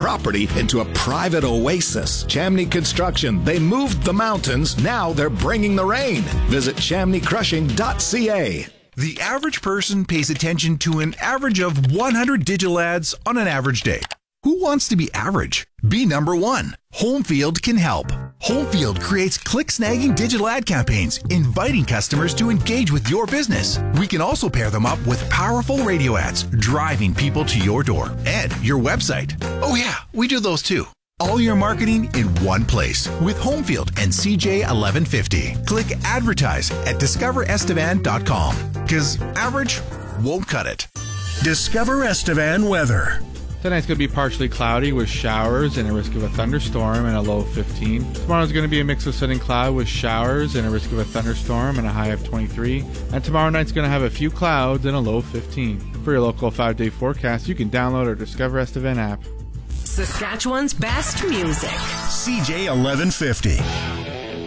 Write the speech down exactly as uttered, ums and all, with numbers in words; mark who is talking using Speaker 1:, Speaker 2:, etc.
Speaker 1: property into a private oasis. Chamney Construction, they moved the mountains, now they're bringing the rain. Visit chamney crushing dot c a.
Speaker 2: The average person pays attention to an average of one hundred digital ads on an average day. Who wants to be average? Be number one. Homefield can help. Homefield creates click-snagging digital ad campaigns, inviting customers to engage with your business. We can also pair them up with powerful radio ads, driving people to your door and your website. Oh yeah, we do those too. All your marketing in one place with Homefield and C J eleven fifty. Click advertise at discover estevan dot com because average won't cut it.
Speaker 3: Discover Estevan weather.
Speaker 4: Tonight's going to be partially cloudy with showers and a risk of a thunderstorm and a low of fifteen. Tomorrow's going to be a mix of sun and cloud with showers and a risk of a thunderstorm and a high of twenty-three. And tomorrow night's going to have a few clouds and a low of fifteen. For your local five-day forecast, you can download our Discover Estevan app.
Speaker 5: Saskatchewan's best music.
Speaker 3: C J eleven fifty.